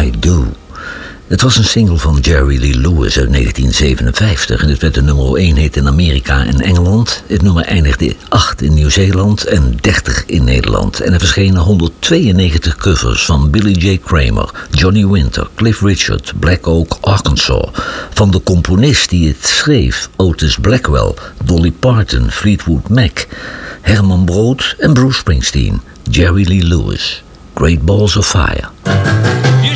I Do. Het was een single van Jerry Lee Lewis uit 1957 en het werd de nummer 1 hit in Amerika en Engeland. Het nummer eindigde 8 in Nieuw-Zeeland en 30 in Nederland. En er verschenen 192 covers van Billy J. Kramer, Johnny Winter, Cliff Richard, Black Oak, Arkansas. Van de componist die het schreef, Otis Blackwell, Dolly Parton, Fleetwood Mac, Herman Brood en Bruce Springsteen, Jerry Lee Lewis. Great Balls of Fire.